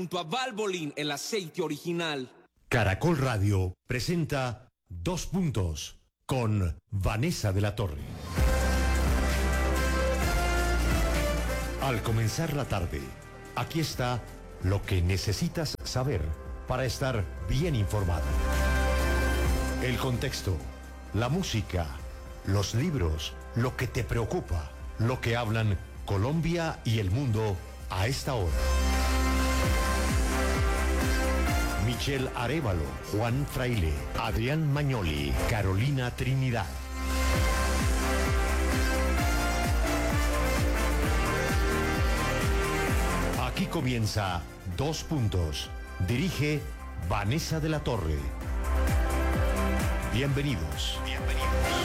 Junto a Valvoline, el aceite original. Caracol Radio presenta Dos Puntos con Vanessa de la Torre. Al comenzar la tarde, aquí está lo que necesitas saber para estar bien informado. El contexto, la música, los libros, lo que te preocupa, lo que hablan Colombia y el mundo a esta hora. Michelle Arévalo, Juan Fraile, Adrián Magnoli, Carolina Trinidad. Aquí comienza Dos Puntos. Dirige Vanessa de la Torre. Bienvenidos. Bienvenidos.